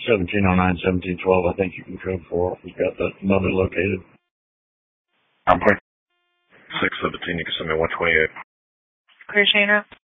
1709, 1712, I think you can code for. We've got the mother located. I'm clear. 617, you can send me 128. Clear, Shana.